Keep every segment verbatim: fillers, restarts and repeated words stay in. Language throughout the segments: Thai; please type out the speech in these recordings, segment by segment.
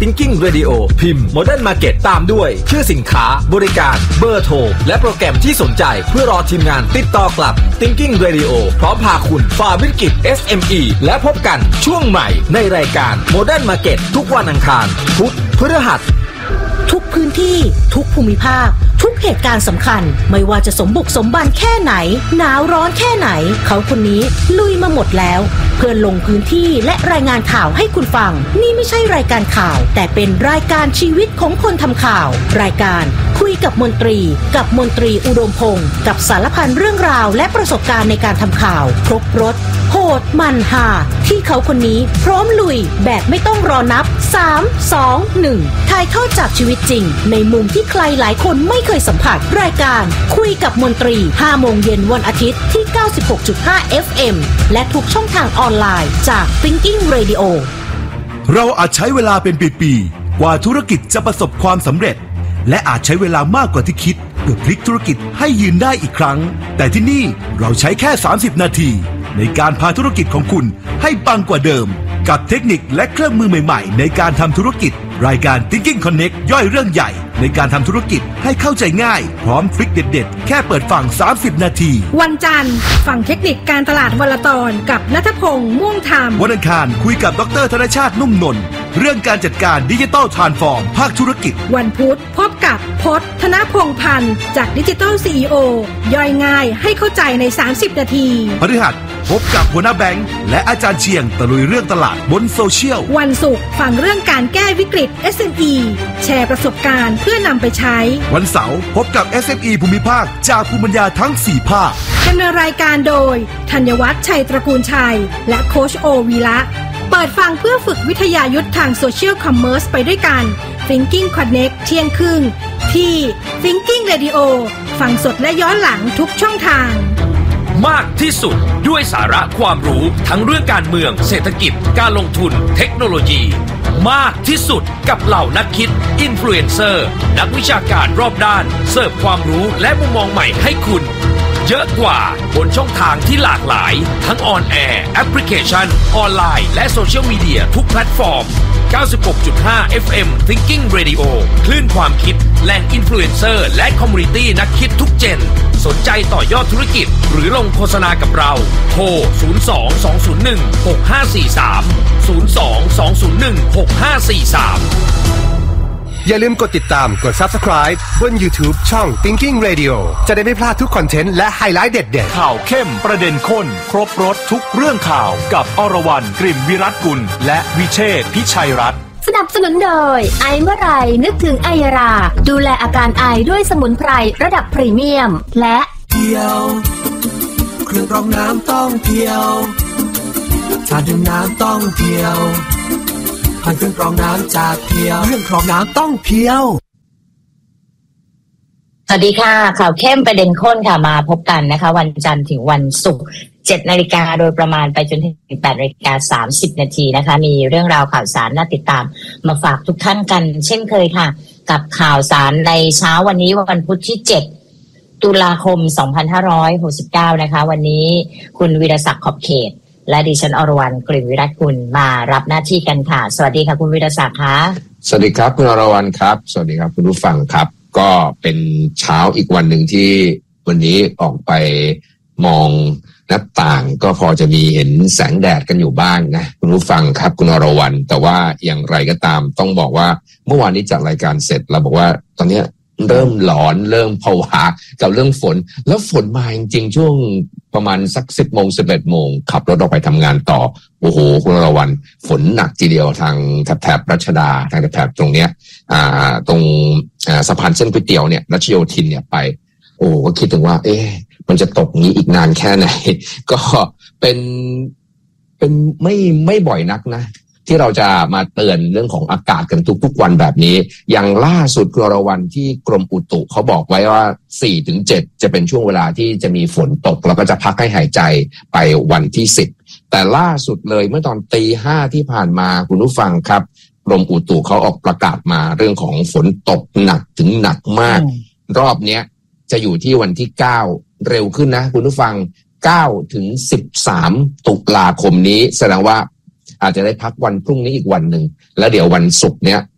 Thinking Radio พิมพ์ Modern Market ตามด้วยชื่อสินค้าบริการเบอร์โทรและโปรแกรมที่สนใจเพื่อรอทีมงานติดต่อกลับ Thinking Radio พร้อมพาคุณฝ่าวิกฤต เอส เอ็ม อี และพบกันช่วงใหม่ในรายการ Modern Market ทุกวันอังคารพุธพฤหัสทุกพื้นที่ทุกภูมิภาคทุกเหตุการณ์สำคัญไม่ว่าจะสมบุกสมบันแค่ไหนหนาวร้อนแค่ไหนเขาคนนี้ลุยมาหมดแล้วเพื่อลงพื้นที่และรายงานข่าวให้คุณฟังนี่ไม่ใช่รายการข่าวแต่เป็นรายการชีวิตของคนทำข่าวรายการคุยกับมนตรีกับมนตรีอุดมพงศ์กับสารพันเรื่องราวและประสบการณ์ในการทำข่าวครบรสโหดมันหาที่เขาคนนี้พร้อมลุยแบบไม่ต้องรอนับสาม สอง หนึ่งถ่ายทอดจากชีวิตจริงในมุมที่ใครหลายคนไม่เคยสัมผัสรายการคุยกับมนตรี ห้าโมงเย็นวันอาทิตย์ที่ เก้าสิบหกจุดห้า เอฟ เอ็ม และทุกช่องทางออนไลน์จาก Thinking Radio เราอาจใช้เวลาเป็นปีๆกว่าธุรกิจจะประสบความสำเร็จและอาจใช้เวลามากกว่าที่คิดเพื่อพลิกธุรกิจให้ยืนได้อีกครั้งแต่ที่นี่เราใช้แค่สามสิบนาทีในการพาธุรกิจของคุณให้ปังกว่าเดิมกับเทคนิคและเครื่องมือใหม่ๆในการทำธุรกิจรายการ Thinking Connect ย่อยเรื่องใหญ่ในการทำธุรกิจให้เข้าใจง่ายพร้อมทริคเด็ดๆแค่เปิดฟังสามสิบนาทีวันจันทร์ฟังเทคนิคการตลาดวันละตอนกับณัฐพงษ์ม่วงธรรมวันอังคารคุยกับดร.ธนชาตินุ่มนนท์เรื่องการจัดการดิจิทัลทรานส์ฟอร์มภาคธุรกิจวันพุธพบกับพจน์ธนพงษ์พันธ์จากดิจิทัล ซี อี โอ ย่อยง่ายให้เข้าใจในสามสิบนาทีพฤหัสพบกับหัวหน้าแบงค์และอาจารย์เชียงตะลุยเรื่องตลาดบนโซเชียลวันศุกร์ฟังเรื่องการแก้วิกฤต เอส เอ็ม อี แชร์ประสบการณ์เพื่อนำไปใช้วันเสาร์พบกับ เอส เอ็ม อี ภูมิภาคจากภูมิปัญญาทั้งสี่ภาคดำเนินรายการโดยธัญวัฒน์ชัยตระกูลชัยและโค้ชโอวีระเปิดฟังเพื่อฝึกวิทยายุทธทางโซเชียลคอมเมอร์สไปด้วยกัน Thinking Connect เที่ยงครึ่งที่ Thinking Radio ฟังสดและย้อนหลังทุกช่องทางมากที่สุดด้วยสาระความรู้ทั้งเรื่องการเมืองเศรษฐกิจการลงทุนเทคโนโลยีมากที่สุดกับเหล่านักคิดอินฟลูเอนเซอร์นักวิชาการรอบด้านเสิร์ฟความรู้และมุมมองใหม่ให้คุณเยอะกว่าบนช่องทางที่หลากหลายทั้งออนแอร์แอปพลิเคชันออนไลน์และโซเชียลมีเดียทุกแพลตฟอร์ม เก้าสิบหกจุดห้า เอฟ เอ็ม Thinking Radio คลื่นความคิดแหล่งอินฟลูเอนเซอร์และคอมมูนิตี้นักคิดทุกเจนสนใจต่อยอดธุรกิจหรือลงโฆษณากับเราโทรศูนย์ สอง สอง ศูนย์ หนึ่ง หก ห้า สี่ สาม ศูนย์ สอง สอง ศูนย์ หนึ่ง หก ห้า สี่ สามอย่าลืมกดติดตามกด Subscribe บน YouTube ช่อง Thinking Radio จะได้ไม่พลาดทุกคอนเทนต์และไฮไลท์เด็ดๆข่าวเข้มประเด็นข้นครบรสทุกเรื่องข่าวกับอรวรรณกลิ่นวิรัตกุลและวิเชษฐ์พิชัยรัตน์สนับสนุนโดยไอเมื่อไรนึกถึงไอราดูแลอาการไอด้วยสมุนไพรระดับพรีเมียมและเพียวเครื่องกรองน้ำต้องเพียวถ้าดื่มน้ำต้องเพียวผ่านเครื่องกรองน้ำจากเพียวเครื่องกรองน้ำต้องเพียวสวัสดีค่ะข่าวเข้มประเด็นข้นค่ะมาพบกันนะคะวันจันทร์ถึงวันศุกร์เจ็ดนาฬิกาโดยประมาณไปจนถึงแปดนาฬิกาสามสิบนาทีนะคะมีเรื่องราวข่าวสารน่าติดตามมาฝากทุกท่านกันเช่นเคยค่ะกับข่าวสารในเช้าวันนี้วันพุธที่เจ็ดตุลาคมสองพันห้าร้อยหกสิบเก้านะคะวันนี้คุณวีรศักดิ์ขอบเขตและดิฉันอรวรรณกลิ่นวิรัตกุลมารับหน้าที่กันค่ะสวัสดีค่ะคุณวีรศักดิ์ค่ะสวัสดีครับคุณอรวรรณครับสวัสดีครับคุณผู้ฟังครับก็เป็นเช้าอีกวันหนึ่งที่วันนี้ออกไปมองหน้าต่างก็พอจะมีเห็นแสงแดดกันอยู่บ้างนะคุณผู้ฟังครับคุณอรวรรณแต่ว่าอย่างไรก็ตามต้องบอกว่าเมื่อวานนี้จัดรายการเสร็จเราบอกว่าตอนนี้เริ่มหลอนเริ่มผวากับเรื่องฝนแล้วฝนมาจริงๆช่วงประมาณสักสิบโมงสิบเอ็ดโมงขับรถออกไปทำงานต่อโอ้โหคุณอรวรรณฝนหนักทีเดียวทางแถบรัชดาทางแถบตรงเนี้ยอ่าตรงอ่าสะพานเส้นก๋วยเตี๋ยวเนี่ยรัชโยธินเนี่ยไปโอ้ก็คิดถึงว่าเอ๊ะมันจะตกงี้อีกนานแค่ไหนก็เป็นเป็นไม่ไม่บ่อยนักนะที่เราจะมาเตือนเรื่องของอากาศกันทุกๆวันแบบนี้อย่างล่าสุดคือวันที่กรมอุตุเขาบอกไว้ว่า สี่ถึงเจ็ด จะเป็นช่วงเวลาที่จะมีฝนตกแล้วก็จะพักให้หายใจไปวันที่สิบแต่ล่าสุดเลยเมื่อตอนตีห้าที่ผ่านมาคุณผู้ฟังครับกรมอุตุเขาออกประกาศมาเรื่องของฝนตกหนักถึงหนักมากรอบเนี้ยจะอยู่ที่วันที่เก้าเร็วขึ้นนะคุณผู้ฟังเก้าถึงสิบสามตุลาคมนี้แสดงว่าอาจจะได้พักวันพรุ่งนี้อีกวันหนึ่งแล้วเดี๋ยววันศุกร์เนี้ย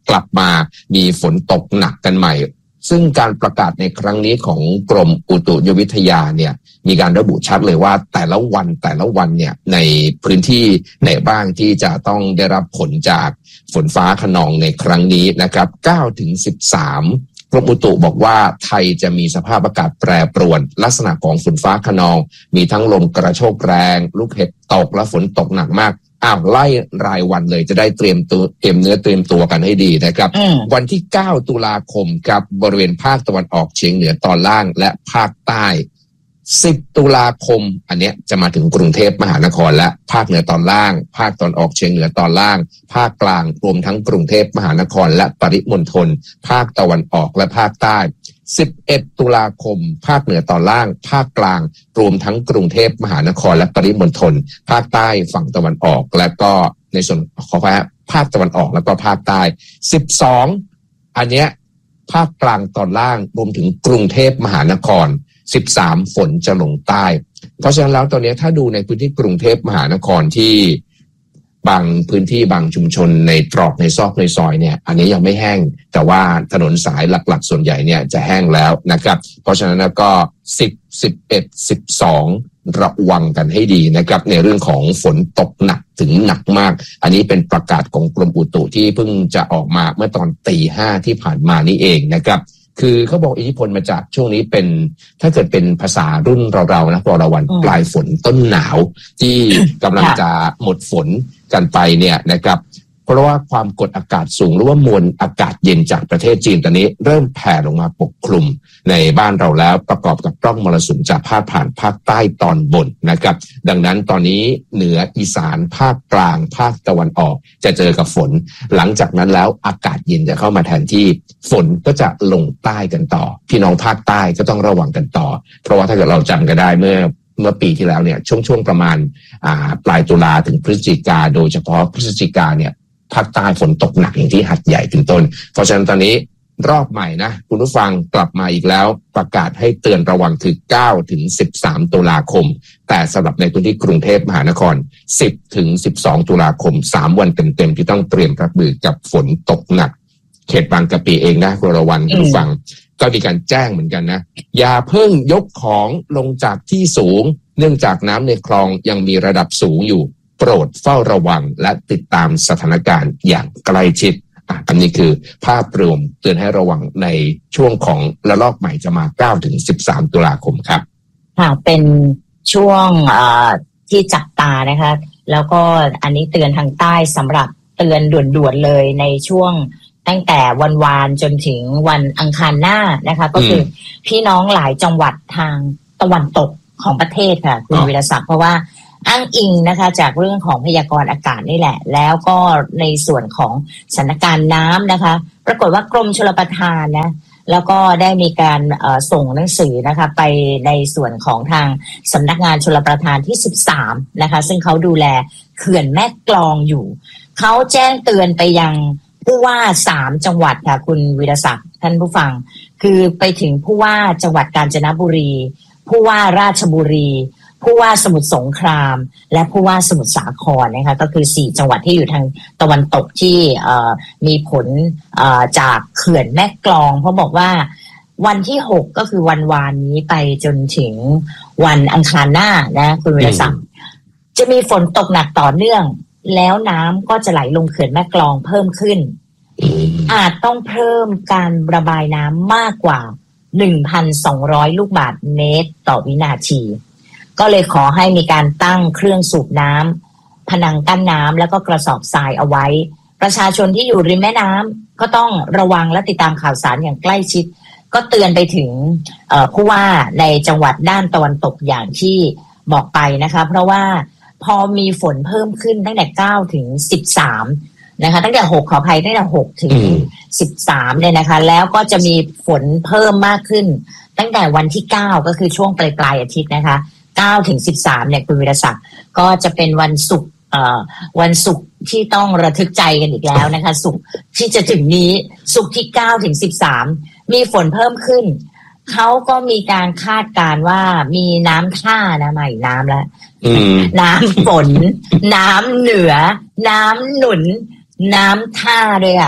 กลับมามีฝนตกหนักกันใหม่ซึ่งการประกาศในครั้งนี้ของกรมอุตุนิยมวิทยาเนี่ยมีการระบุชัดเลยว่าแต่ละวันแต่ละวันเนี่ยในพื้นที่ไหนบ้างที่จะต้องได้รับผลจากฝนฟ้าคะนองในครั้งนี้นะครับเก้าถึงสิบสามกรมอุตุบอกว่าไทยจะมีสภาพอากาศแปรปรวนลักษณะของฝนฟ้าคะนองมีทั้งลมกระโชกแรงลูกเห็บตกและฝนตกหนักมากอ้าวไล่รายวันเลยจะได้เตรียมตัวเตรียมเนื้อเตรียมตัวกันให้ดีนะครับวันที่เก้าตุลาคมครับบริเวณภาคตะวันออกเฉียงเหนือตอนล่างและภาคใต้สิบตุลาคมอันเนี้ยจะมาถึงกรุงเทพมหานครและภาคเหนือตอนล่างภาคตอนออกเฉียงเหนือตอนล่างภาคกลางรวมทั้งกรุงเทพมหานครและปริมณฑลภาคตะวันออกและภาคใต้สิบเอ็ดตุลาคมภาคเหนือตอนล่างภาคกลางรวมทั้งกรุงเทพมหานครและปริมณฑลภาคใต้ฝั่งตะวันออกและก็ในส่วนขอแพ้ภาคตะวันออกแล้วก็ภาคใต้สิบสองอันเนี้ยภาคกลางตอนล่างรวมถึงกรุงเทพมหานครสิบสามฝนจะลงใต้เพราะฉะนั้นแล้วตอนนี้ถ้าดูในพื้นที่กรุงเทพมหานครที่บางพื้นที่บางชุมชนในตรอกในซอกในซอยเนี่ยอันนี้ยังไม่แห้งแต่ว่าถนนสายหลักๆส่วนใหญ่เนี่ยจะแห้งแล้วนะครับเพราะฉะนั้นก็สิบ สิบเอ็ด สิบสองระวังกันให้ดีนะครับในเรื่องของฝนตกหนักถึงหนักมากอันนี้เป็นประกาศของกรมอุตุที่เพิ่งจะออกมาเมื่อตอนตีห้าที่ผ่านมานี่เองนะครับคือเขาบอกอิทธิพลมาจากช่วงนี้เป็นถ้าเกิดเป็นภาษารุ่นเราๆนะพอเราวันปลายฝนต้นหนาวที่กำลังจะหมดฝนกันไปเนี่ยนะครับเพราะว่าความกดอากาศสูงหรือว่ามวลอากาศเย็นจากประเทศจีนตอนนี้เริ่มแผ่ลงมาปกคลุมในบ้านเราแล้วประกอบกับร่องมรสุมจะพาดผ่านภาคใต้ตอนบนนะครับดังนั้นตอนนี้เหนืออีสานภาคกลางภาคตะวันออกจะเจอกับฝนหลังจากนั้นแล้วอากาศเย็นจะเข้ามาแทนที่ฝนก็จะลงใต้กันต่อพี่น้องภาคใต้ก็ต้องระวังกันต่อเพราะว่าถ้าเกิดเราจำกันได้เมื่อเมื่อปีที่แล้วเนี่ยช่วงช่วงประมาณอ่าปลายตุลาถึงพฤศจิกาโดยเฉพาะพฤศจิกาเนี่ยภาคใต้ฝนตกหนักอย่างที่หัดใหญ่เป็นต้นเพราะฉะนั้นตอนนี้รอบใหม่นะคุณผู้ฟังกลับมาอีกแล้วประกาศให้เตือนระวังคือเก้าถึงสิบสามตุลาคมแต่สำหรับในพื้นที่กรุงเทพมหานครสิบถึงสิบสองตุลาคมสามวันเต็มๆที่ต้องเตรียมรับมือกับฝนตกหนักเขตบางกะปิเองนะคุณระวังคุณผู้ฟังก็มีการแจ้งเหมือนกันนะอย่าเพิ่งยกของลงจากที่สูงเนื่องจากน้ำในคลองยังมีระดับสูงอยู่โปรดเฝ้าระวังและติดตามสถานการณ์อย่างใกล้ชิดอ่ะอันนี้คือภาพรวมเตือนให้ระวังในช่วงของระลอกใหม่จะมา เก้าถึงสิบสามตุลาคมครับค่ะเป็นช่วงเอ่อที่จับตานะคะแล้วก็อันนี้เตือนทางใต้สำหรับเตือนด่วนๆเลยในช่วงตั้งแต่วันวานจนถึงวันอังคารหน้านะคะก็คือพี่น้องหลายจังหวัดทางตะวันตกของประเทศค่ะคุณวิรศักดิ์เพราะว่าอ้างอิงนะคะจากเรื่องของพยากรณ์อากาศนี่แหละแล้วก็ในส่วนของสถานการณ์น้ำนะคะปรากฏว่ากรมชลประทานนะแล้วก็ได้มีการส่งหนังสือนะคะไปในส่วนของทางสำนักงานชลประทานที่สิบสามนะคะซึ่งเขาดูแลเขื่อนแม่กลองอยู่เขาแจ้งเตือนไปยังผู้ว่าสามจังหวัดค่ะคุณวิรศักดิ์ท่านผู้ฟังคือไปถึงผู้ว่าจังหวัดกาญจนบุรีผู้ว่าราชบุรีผู้ว่าสมุทรสงครามและผู้ว่าสมุทรสาครนะคะก็คือสี่จังหวัดที่อยู่ทางตะวันตกที่มีผลจากเขื่อนแม่กลองเพราะบอกว่าวันที่หกก็คือวันวานนี้ไปจนถึงวันอังคารหน้านะคุณวิรศักดิ์จะมีฝนตกหนักต่อเนื่องแล้วน้ำก็จะไหลลงเขื่อนแม่กลองเพิ่มขึ้นอาจต้องเพิ่มการระบายน้ำมากกว่า หนึ่งพันสองร้อย ลูกบาศก์เมตรต่อวินาทีก็เลยขอให้มีการตั้งเครื่องสูบน้ำผนังกั้นน้ำแล้วก็กระสอบทรายเอาไว้ประชาชนที่อยู่ริมแม่น้ำก็ต้องระวังและติดตามข่าวสารอย่างใกล้ชิดก็เตือนไปถึงผู้ว่าในจังหวัดด้านตะวันตกอย่างที่บอกไปนะคะเพราะว่าพอมีฝนเพิ่มขึ้นตั้งแต่เก้าถึงสิบสามนะคะตั้งแต่หกขออภัยตั้งแต่หกถึงสิบสามเนี่ยนะคะแล้วก็จะมีฝนเพิ่มมากขึ้นตั้งแต่วันที่เก้าก็คือช่วงปลายปลายอาทิตย์นะคะเก้าถึงสิบสามเนี่ยคุณวิรศักดิ์ก็จะเป็นวันศุกร์เอ่อวันศุกร์ที่ต้องระทึกใจกันอีกแล้วนะคะศุกร์ที่จะถึงนี้ศุกร์ที่เก้าถึงสิบสามมีฝนเพิ่มขึ้นเขาก็มีการคาดการณ์ว่ามีน้ำท่านะใหม่น้ำแล้วน้ำฝนน้ำเหนือน้ำหนุนน้ำท่าด้วยอ่ะ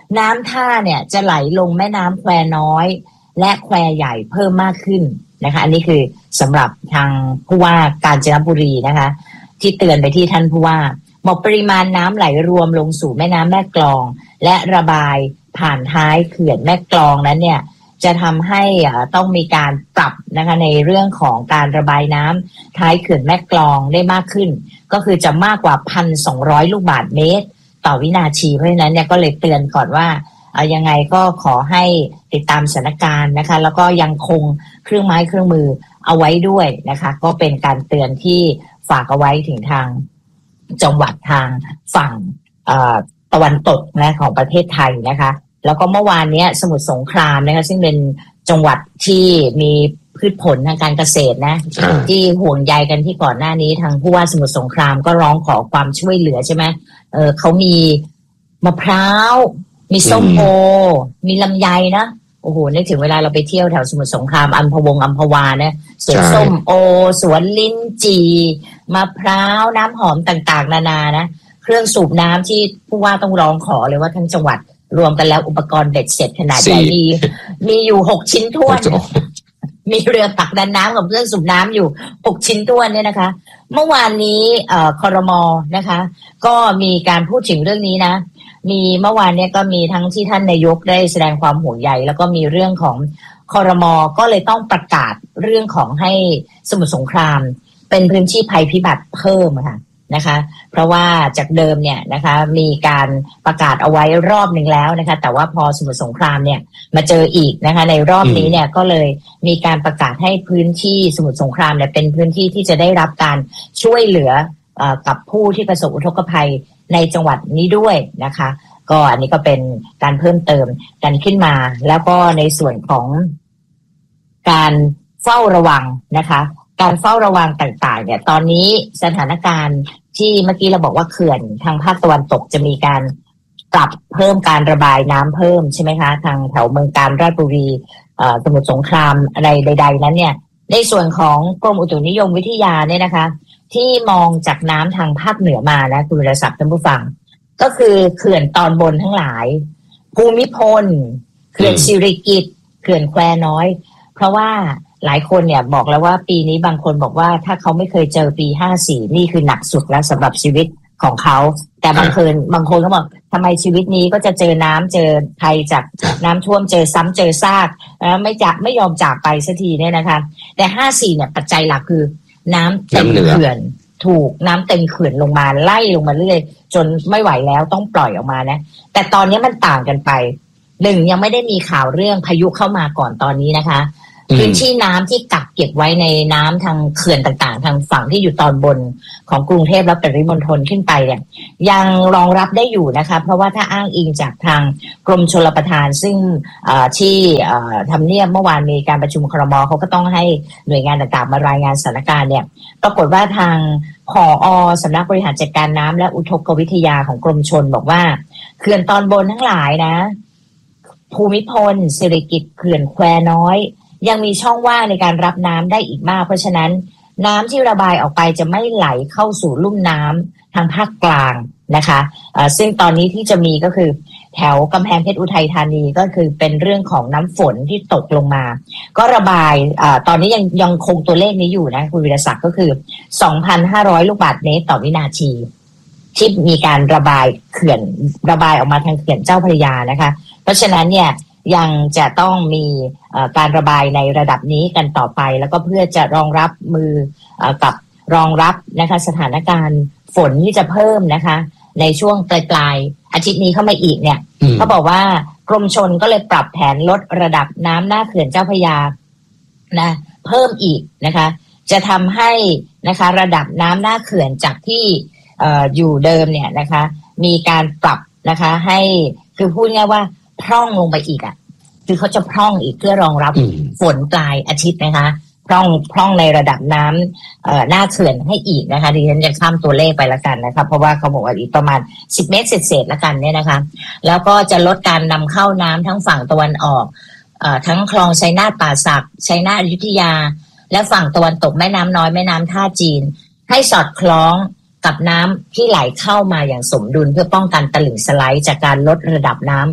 น้ำท่าเนี่ยจะไหลลงแม่น้ำแควน้อยและแควใหญ่เพิ่มมากขึ้นนะคะอันนี้คือสำหรับทางผู้ว่ากาญจนบุรีนะคะที่เตือนไปที่ท่านผู้ว่าบอกปริมาณน้ำไหลรวมลงสู่แม่น้ำแม่กลองและระบายผ่านท้ายเขื่อนแม่กลองนั้นเนี่ยจะทำให้ต้องมีการปรับนะคะในเรื่องของการระบายน้ำท้ายเขื่อนแม่กลองได้มากขึ้นก็คือจะมากกว่า หนึ่งพันสองร้อย ลูกบาศก์เมตรต่อวินาทีเพราะฉะนั้นเนี่ยก็เลยเตือนก่อนว่าเอายังไงก็ขอให้ติดตามสถานการณ์นะคะแล้วก็ยังคงเครื่องไม้เครื่องมือเอาไว้ด้วยนะคะก็เป็นการเตือนที่ฝากเอาไว้ถึงทางจังหวัดทางฝั่งตะวันตกนะของประเทศไทยนะคะแล้วก็เมื่อวานนี้สมุทรสงครามนะคะซึ่งเป็นจังหวัดที่มีพืชผลทางการเกษตรนะที่ห่วงใยกันที่ก่อนหน้านี้ทางผู้ว่าสมุทรสงครามก็ร้องขอความช่วยเหลือใช่ไหมเออเขามีมะพร้าวมีส้มโอมีลำไยนะโอ้โหนึกถึงเวลาเราไปเที่ยวแถวสมุทรสงครามอัมพวงอัมพวานะสวนส้มโอสวนลิ้นจี่มะพร้าวน้ำหอมต่างๆนานานะเครื่องสูบน้ำที่ผู้ว่าต้องร้องขอเลยว่าทั้งจังหวัดรวมกันแล้วอุปกรณ์เบ็ดเสร็จขนาดใหญ่มีมีอยู่หกชิ้นท้วนมีเรือผลักดันน้ำกับเครื่องสูบน้ำอยู่หกชิ้นท้วนเนี่ยนะคะเมื่อวานนี้เอ่อครม.นะคะก็มีการพูดถึงเรื่องนี้นะมีเมื่อวานเนี่ยก็มีทั้งที่ท่านนายกได้แสดงความห่วงใยแล้วก็มีเรื่องของครม.ก็เลยต้องประกาศเรื่องของให้สมุทรสงครามเป็นพื้นที่ภัยพิบัติเพิ่มค่ะนะคะเพราะว่าจากเดิมเนี่ยนะคะมีการประกาศเอาไว้รอบหนึ่งแล้วนะคะแต่ว่าพอสมุทรสงครามเนี่ยมาเจออีกนะคะในรอบนี้เนี่ยก็เลยมีการประกาศให้พื้นที่สมุทรสงครามเนี่ยเป็นพื้นที่ที่จะได้รับการช่วยเหลือเอ่อกับผู้ที่ประสบอุทกภัยในจังหวัดนี้ด้วยนะคะก็อันนี้ก็เป็นการเพิ่มเติมกันขึ้นมาแล้วก็ในส่วนของการเฝ้าระวังนะคะการเฝ้าระวังต่างๆเนี่ยตอนนี้สถานการณ์ที่เมื่อกี้เราบอกว่าเขื่อนทางภาคตะวันตกจะมีการปรับเพิ่มการระบายน้ำเพิ่มใช่ไหมคะทางแถวเมืองกาญราชบุรีสมุทรสงครามอะไรใดๆนั้นเนี่ยในส่วนของกรมอุตุนิยมวิทยาเนี่ยนะคะที่มองจากน้ำทางภาคเหนือมานะคุณวิรศักดิ์ท่านผู้ฟังก็คือเขื่อนตอนบนทั้งหลายภูมิพลเขื่อนสิริกิติ์เขื่อนแควน้อยเพราะว่าหลายคนเนี่ยบอกแล้วว่าปีนี้บางคนบอกว่าถ้าเขาไม่เคยเจอปีห้าสี่นี่คือหนักสุดแล้วสำหรับชีวิตของเขาแต่บางคนบางคนก็บอกทำไมชีวิตนี้ก็จะเจอน้ำเจอภัยจากน้ำท่วมเจอซ้ำเจอซากไม่จากไม่ยอมจากไปสักทีเนี่ยนะคะแต่ห้าสี่เนี่ยปัจจัยหลักคือน้ำเต็มเขื่อนถูกน้ำเต็มเขื่อนลงมาไล่ลงมาเรื่อยจนไม่ไหวแล้วต้องปล่อยออกมานะแต่ตอนนี้มันต่างกันไปหนึ่งยังไม่ได้มีข่าวเรื่องพายุเข้ามาก่อนตอนนี้นะคะพื้นที่น้ำที่กักเก็บไว้ในน้ำทางเขื่อนต่างๆทางฝั่งที่อยู่ตอนบนของกรุงเทพและปริมณฑลขึ้นไปเนี่ยยังรองรับได้อยู่นะคะเพราะว่าถ้าอ้างอิงจากทางกรมชลประทานซึ่งที่ทำเนียบเมื่อวานมีการประชุมครม.เขาก็ต้องให้หน่วยงานต่างๆมารายงานสถานการณ์เนี่ยปรากฏว่าทางผอ.สำนักบริหารจัดการน้ำและอุทกวิทยาของกรมชลบอกว่าเขื่อนตอนบนทั้งหลายนะภูมิพลสิริกิติ์เขื่อนแควน้อยยังมีช่องว่างในการรับน้ำได้อีกมากเพราะฉะนั้นน้ำที่ระบายออกไปจะไม่ไหลเข้าสู่ลุ่มน้ำทางภาคกลางนะคะะซึ่งตอนนี้ที่จะมีก็คือแถวกำแพงเพชรอุทัยธานีก็คือเป็นเรื่องของน้ำฝนที่ตกลงมาก็ระบายอตอนนี้ยังยังคงตัวเลขนี้อยู่นะคุณวิรศักดิ์ก็คือ สองพันห้าร้อย ลูกบาศก์เมตรต่อวินาทีที่มีการระบายเขื่อนระบายออกมาทางเขื่อนเจ้าพระยานะคะเพราะฉะนั้นเนี่ยยังจะต้องมีการระบายในระดับนี้กันต่อไปแล้วก็เพื่อจะรองรับมือกับรองรับนะคะสถานการณ์ฝนที่จะเพิ่มนะคะในช่วงปลายๆอาทิตย์นี้เข้ามาอีกเนี่ยเขาบอกว่ากรมชลก็เลยปรับแผนลดระดับน้ำหน้าเขื่อนเจ้าพระยานะเพิ่มอีกนะคะจะทำให้นะคะระดับน้ำหน้าเขื่อนจากที่เอ่ออยู่เดิมเนี่ยนะคะมีการปรับนะคะให้คือพูดง่ายว่าพร่องลงไปอีกอ่ะคือเขาจะพร่องอีกเพื่อรองรับฝนปลายอาทิตย์นะคะพร่องพร่องในระดับน้ำเอ่อหน้าเขื่อนให้อีกนะคะดิฉันจะข้ามตัวเลขไปละกันนะคะเพราะว่าเขาบอกว่าอีกประมาณสิบเมตรเศษๆละกันเนี่ยนะคะแล้วก็จะลดการนำเข้าน้ำทั้งฝั่งตะวันออกเอ่อทั้งคลองชัยนาทป่าสักชัยนาทอยุธยาและฝั่งตะวันตกแม่น้ำน้อยแม่น้ำท่าจีนให้สอดคล้องกับน้ำที่ไหลเข้ามาอย่างสมดุลเพื่อป้องกันตลิ่งสไลด์จากการลดระดับน้ำ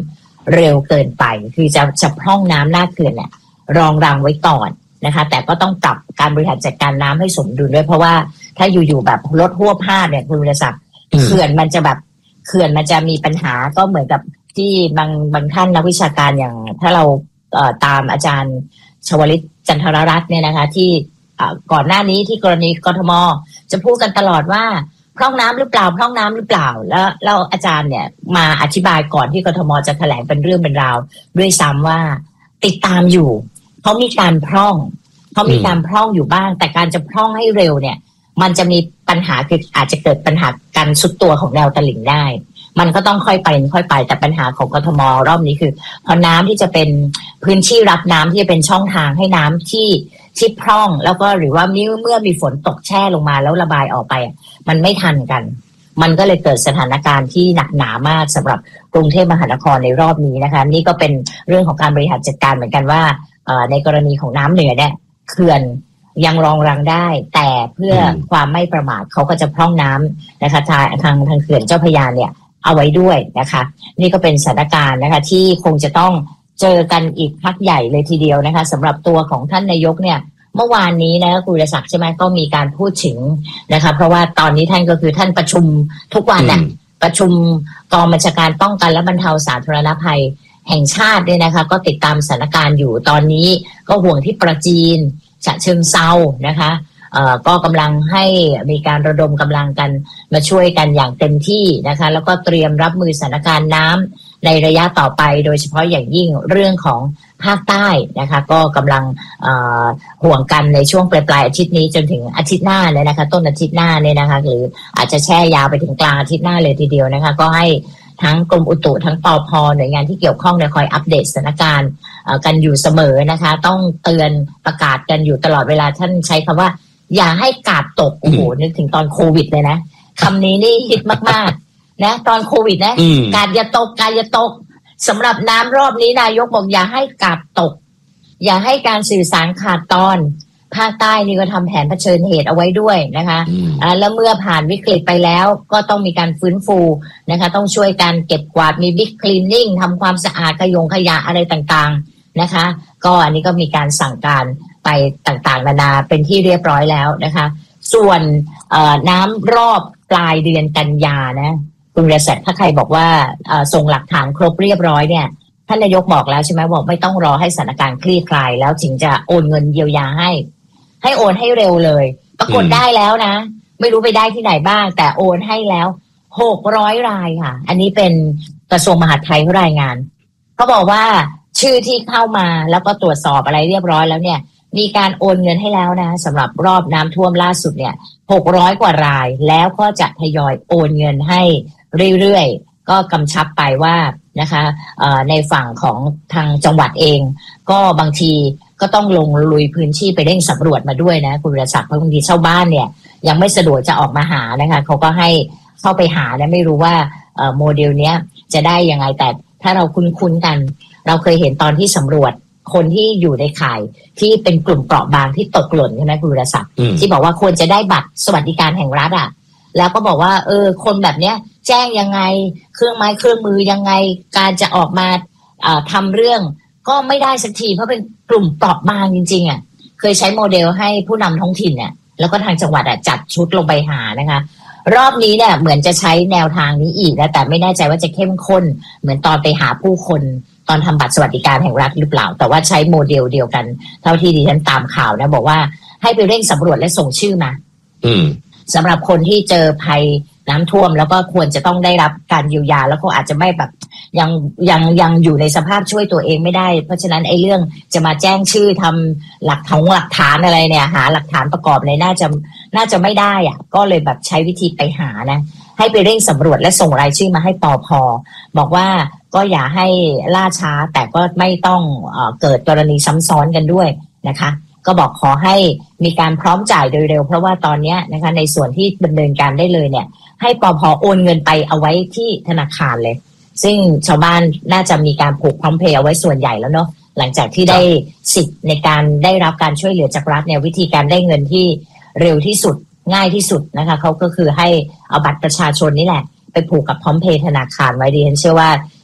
เร็วเกินไปคือจะจะพร่องน้ำหน้าเขื่อนเนี่ยรองรังไว้ก่อนนะคะแต่ก็ต้องปรับการบริหารจัดการน้ำให้สมดุลด้วยเพราะว่าถ้าอยู่ๆแบบลดหัวพาดเนี่ยคุณวิรศักดิ์เขื่อนมันจะแบบเขื่อนมันจะมีปัญหาก็เหมือนกับที่บางบางท่านนักวิชาการอย่างถ้าเราเอ่อตามอาจารย์ชวลิตจันทรรัตน์เนี่ยนะคะที่ก่อนหน้านี้ที่กรณีกทมจะพูดกันตลอดว่าพร่องน้ำหรือเปล่าพร่องน้ำหรือเปล่าแล้วเราอาจารย์เนี่ยมาอธิบายก่อนที่กทมจะแถลงเป็นเรื่องเป็นราวด้วยซ้ำว่าติดตามอยู่เขามีการพร่องเขามีการพร่องอยู่บ้างแต่การจะพร่องให้เร็วเนี่ยมันจะมีปัญหาคืออาจจะเกิดปัญหาการสุดตัวของแนวตลิ่งได้มันก็ต้องค่อยไปค่อยไปแต่ปัญหาของกทมรอบนี้คือพอน้ำที่จะเป็นพื้นที่รับน้ำที่จะเป็นช่องทางให้น้ำที่ที่พร่องแล้วก็หรือว่าเมื่อเมื่อมีฝนตกแช่ลงมาแล้วระบายออกไปมันไม่ทันกันมันก็เลยเกิดสถานการณ์ที่หนักหนามากสำหรับกรุงเทพมหานครในรอบนี้นะคะนี่ก็เป็นเรื่องของการบริหารจัดการเหมือนกันว่าในกรณีของน้ำเหนือเนี่ยเขื่อนยังรองรังได้แต่เพื่อความไม่ประมาทเขาก็จะพร่องน้ำนะคะทางทางทางเขื่อนเจ้าพระยาเนี่ยเอาไว้ด้วยนะคะนี่ก็เป็นสถานการณ์นะคะที่คงจะต้องเจอกันอีกพักใหญ่เลยทีเดียวนะคะสำหรับตัวของท่านนายกเนี่ยเมื่อวานนี้นะคุณวิรศักดิ์ใช่ไหมก็มีการพูดถึงนะคะเพราะว่าตอนนี้ท่านก็คือท่านประชุมทุกวันน่ะประชุมกองบัญชาการป้องกันและบรรเทาสาธารณภัยแห่งชาติเนี่ยนะคะก็ติดตามสถานการณ์อยู่ตอนนี้ก็ห่วงที่ประจีนฉะเชิงเทรานะคะเอ่อก็กำลังให้มีการระดมกำลังกันมาช่วยกันอย่างเต็มที่นะคะแล้วก็เตรียมรับมือสถานการณ์น้ำในระยะต่อไปโดยเฉพาะอย่างยิ่งเรื่องของภาคใต้นะคะก็กำลังเอ่อห่วงกันในช่วงปลายปลายอาทิตย์นี้จนถึงอาทิตย์หน้าเลยนะคะต้นอาทิตย์หน้าเนี่ยนะคะหรืออาจจะแช่ยาวไปถึงกลางอาทิตย์หน้าเลยทีเดียวนะคะก็ให้ทั้งกรมอุตุทั้งปภ.หน่วยงานที่เกี่ยวข้องเนี่ยคอยอัปเดตสถานการณ์กันอยู่เสมอนะคะต้องเตือนประกาศกันอยู่ตลอดเวลาท่านใช้คำว่าอย่าให้กาดตกโอ้โหนึกถึงตอนโควิดเลยนะคำนี้นี่ฮิตมากๆนะตอนโควิดนะกาดอย่าตกกาดอย่าตกสำหรับน้ำรอบนี้นายกบอกอย่าให้กาดตกอย่าให้การสื่อสารขาดตอนภาคใต้นี่ก็ทำแผนเผชิญเหตุเอาไว้ด้วยนะคะอ่าแล้วเมื่อผ่านวิกฤตไปแล้วก็ต้องมีการฟื้นฟูนะคะต้องช่วยกันเก็บกวาดมีบิ๊กคลีนนิ่งทำความสะอาดขยงขยะอะไรต่างๆนะคะก็อันนี้ก็มีการสั่งการไปต่างๆนานาเป็นที่เรียบร้อยแล้วนะคะส่วนน้ำรอบปลายเดือนกันยานะคุณวิรศักดิ์ถ้าใครบอกว่าส่งหลักฐานครบเรียบร้อยเนี่ยท่านนายกบอกแล้วใช่ไหมบอกไม่ต้องรอให้สถานการณ์คลี่คลายแล้วถึงจะโอนเงินเยียวยาให้ให้โอนให้เร็วเลยปรากฏได้แล้วนะไม่รู้ไปได้ที่ไหนบ้างแต่โอนให้แล้วหกร้อยรายค่ะอันนี้เป็นกระทรวงมหาดไทยเขารายงานเขาบอกว่าชื่อที่เข้ามาแล้วก็ตรวจสอบอะไรเรียบร้อยแล้วเนี่ยมีการโอนเงินให้แล้วนะสำหรับรอบน้ำท่วมล่าสุดเนี่ยหกร้อยกว่ารายแล้วก็จะทยอยโอนเงินให้เรื่อยๆก็กำชับไปว่านะคะในฝั่งของทางจังหวัดเองก็บางทีก็ต้องลงลุยพื้นที่ไปเร่งสำรวจมาด้วยนะคุณวิรศักดิ์เพราะบางทีชาวบ้านเนี่ยยังไม่สะดวกจะออกมาหานะคะเขาก็ให้เข้าไปหานะไม่รู้ว่าโมเดลเนี้ยจะได้ยังไงแต่ถ้าเราคุ้นๆกันเราเคยเห็นตอนที่สำรวจคนที่อยู่ในข่ายที่เป็นกลุ่มเปราะบางที่ตกหล่นใช่ไหมคุณวิรศักดิ์ที่บอกว่าควรจะได้บัตรสวัสดิการแห่งรัฐอ่ะแล้วก็บอกว่าเออคนแบบเนี้ยแจ้งยังไงเครื่องไม้เครื่องมือยังไงการจะออกมาทำเรื่องก็ไม่ได้สักทีเพราะเป็นกลุ่มเปราะบางจริงๆอ่ะเคยใช้โมเดลให้ผู้นำท้องถิ่นเนี่ยแล้วก็ทางจังหวัดอ่ะจัดชุดลงไปหานะคะรอบนี้เนี่ยเหมือนจะใช้แนวทางนี้อีกนะแต่ไม่แน่ใจว่าจะเข้มข้นเหมือนตอนไปหาผู้คนตอนทำบัตรสวัสดิการแห่งรัฐหรือเปล่าแต่ว่าใช้โมเดลเดียวกันเท่าที่ดิฉันตามข่าวนะบอกว่าให้ไปเร่งสำรวจและส่งชื่อมาอืมสำหรับคนที่เจอภัยน้ำท่วมแล้วก็ควรจะต้องได้รับการเยียวยาแล้วก็อาจจะไม่แบบยังยังยังอยู่ในสภาพช่วยตัวเองไม่ได้เพราะฉะนั้นไอ้เรื่องจะมาแจ้งชื่อทำหลักฐานหลักฐานอะไรเนี่ยหาหลักฐานประกอบเลยน่าจะน่าจะไม่ได้อ่ะก็เลยแบบใช้วิธีไปหานะให้ไปเร่งสำรวจและส่งรายชื่อมาให้ปภ.บอกว่าก็อย่าให้ล่าช้าแต่ก็ไม่ต้องเอ่อเกิดกรณีซ้ำซ้อนกันด้วยนะคะก็บอกขอให้มีการพร้อมจ่ายโดยเร็วเพราะว่าตอนนี้นะคะในส่วนที่ดำเนินการได้เลยเนี่ยให้ปภ.โอนเงินไปเอาไว้ที่ธนาคารเลยซึ่งชาวบ้านน่าจะมีการผูกพร้อมเพย์เอาไว้ส่วนใหญ่แล้วเนาะหลังจากที่ได้สิทธิ์ในการได้รับการช่วยเหลือจากรัฐเนี่ยวิธีการได้เงินที่เร็วที่สุดง่ายที่สุดนะคะเขาก็คือให้เอาบัตรประชาชนนี่แหละไปผูกกับพร้อมเพย์ธนาคารไว้ดิฉันเชื่อว่า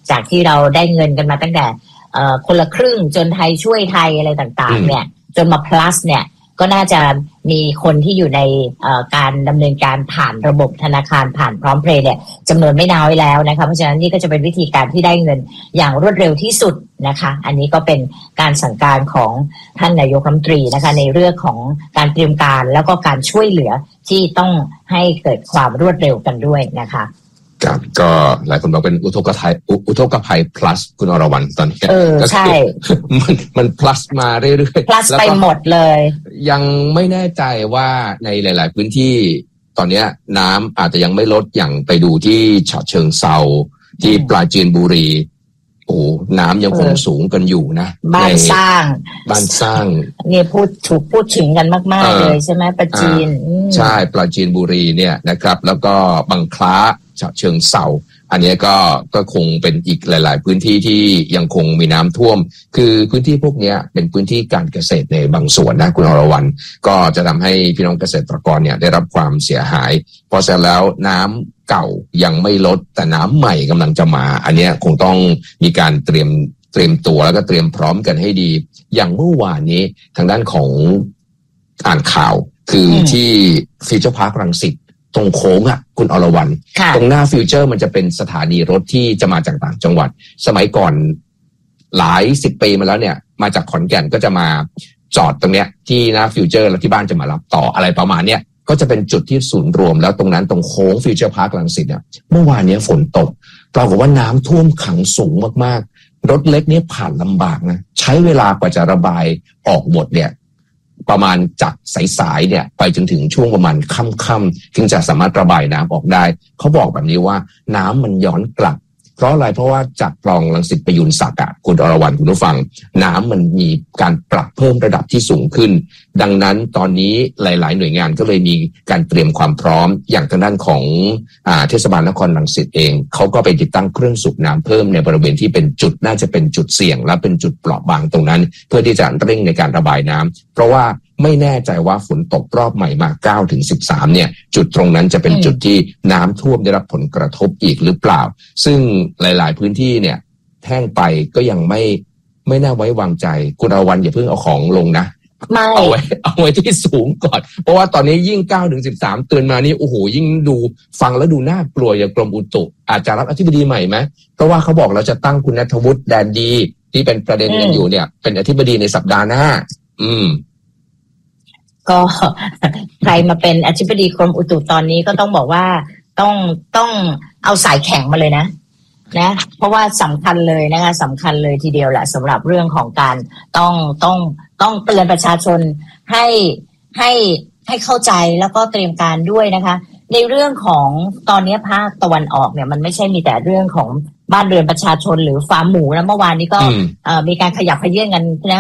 จากที่เราได้เงินกันมาตั้งแต่คนละครึ่งจนไทยช่วยไทยอะไรต่างๆเนี่ยจนมา plus เนี่ยก็น่าจะมีคนที่อยู่ในการดำเนินการผ่านระบบธนาคารผ่านพร้อมเพย์เนี่ยจำนวนไม่น้อยแล้วนะคะเพราะฉะนั้นนี่ก็จะเป็นวิธีการที่ได้เงินอย่างรวดเร็วที่สุดนะคะอันนี้ก็เป็นการสั่งการของท่านนายกรัฐมนตรีนะคะในเรื่องของการเตรียมการแล้วก็การช่วยเหลือที่ต้องให้เกิดความรวดเร็วกันด้วยนะคะครับก็หลายคนบอกเป็นอุทกภัยอุทกภัย plus คุณอรวรรณตอนนี้เออใช่มันมัน plus มาเรื่อยๆ plus ไปหมดเลยยังไม่แน่ใจว่าในหลายๆพื้นที่ตอนนี้น้ำอาจจะยังไม่ลดอย่างไปดูที่ฉะเชิงเทราที่ปราจีนบุรีโอ้น้ำยังคงสูงกันอยู่นะบ้านสร้างบ้านสร้างเนี่ยพูดถูกพูดถึงกันมากๆเลยใช่ไหมปราจีนใช่ปราจีนบุรีเนี่ยนะครับแล้วก็บางคล้าฉะเชิงเทราอันนี้ก็ก็คงเป็นอีกหลายๆพื้นที่ที่ยังคงมีน้ำท่วมคือพื้นที่พวกนี้เป็นพื้นที่การเกษตรในบางส่วนนะคุณอรวรรณก็จะทำให้พี่น้องเกษตรกรเนี่ยได้รับความเสียหายเพราะฉะนั้นแล้วน้ำเก่ายังไม่ลดแต่น้ำใหม่กำลังจะมาอันนี้คงต้องมีการเตรียมเตรียมตัวแล้วก็เตรียมพร้อมกันให้ดีอย่างเมื่อวานนี้ทางด้านของอ่านข่าวคือที่ฟิวเจอร์พาร์ครังสิตตรงโค้งอ่ะคุณอรวรรณตรงหน้าฟิวเจอร์มันจะเป็นสถานีรถที่จะมาจากต่างจังหวัดสมัยก่อนหลายสิบปีมาแล้วเนี่ยมาจากขอนแก่นก็จะมาจอดตรงเนี้ยที่หน้าฟิวเจอร์แล้วที่บ้านจะมารับต่ออะไรประมาณเนี้ยก็จะเป็นจุดที่ศูนย์รวมแล้วตรงนั้นตรงโค้งฟิวเจอร์พาร์ครังสิตเนี่ยเมื่อวานนี้ฝนตกปรากฏว่าน้ำท่วมขังสูงมากๆรถเล็กเนี่ยผ่านลำบากนะใช้เวลากว่าจะระบายออกหมดเนี่ยประมาณจากสายๆเนี่ยไปจนถึงช่วงประมาณค่ำๆถึงจะสามารถระบายน้ำออกได้เขาบอกแบบนี้ว่าน้ำมันย้อนกลับเพราะอะไรเพราะว่าจากคลองรังสิตประยุนศักดิ์คุณอรวรรณคุณผู้ฟังน้ำมันมีการปรับเพิ่มระดับที่สูงขึ้นดังนั้นตอนนี้หลายๆหน่วยงานก็เลยมีการเตรียมความพร้อมอย่างทางด้านของอ่าเทศบาลนครรังสิตเองเขาก็ไปติดตั้งเครื่องสูบน้ำเพิ่มในบริเวณที่เป็นจุดน่าจะเป็นจุดเสี่ยงและเป็นจุดเปราะบางตรงนั้นเพื่อที่จะเร่งในการระบายน้ำเพราะว่าไม่แน่ใจว่าฝนตกรอบใหม่มา เก้าถึงสิบสาม เนี่ยจุดตรงนั้นจะเป็นจุดที่น้ำท่วมได้รับผลกระทบอีกหรือเปล่าซึ่งหลายๆพื้นที่เนี่ยแห้งไปก็ยังไม่ไม่น่าไว้วางใจคุณอรวรรณอย่าเพิ่งเอาของลงนะเอาไว้เอาไว้ที่สูงก่อนเพราะว่าตอนนี้ยิ่ง เก้าถึงสิบสาม เตือนมานี่โอ้โหยิ่งดูฟังแล้วดูน่ากลัวอย่างกรมอุตุอาจจะรับอธิบดีใหม่ไหมเพราะว่าเขาบอกเราจะตั้งคุณณัฐวุฒิแดนดีที่เป็นประเด็นกันอยู่เนี่ยเป็นอธิบดีในสัปดาห์หน้าอืมก็ใครมาเป็นอธิบดีกรมอุตุตอนนี้ก็ต้องบอกว่าต้องต้องเอาสายแข็งมาเลยนะนะเพราะว่าสำคัญเลยนะคะสำคัญเลยทีเดียวแหละสำหรับเรื่องของการต้องต้องต้องเตือนประชาชนให้ให้ให้เข้าใจแล้วก็เตรียมการด้วยนะคะในเรื่องของตอนนี้ภาคตะวันออกเนี่ยมันไม่ใช่มีแต่เรื่องของบ้านเรือนประชาชนหรือฟาร์มหมูนะเมื่อวานนี้ก็มีการขยับขยื่นกันนะ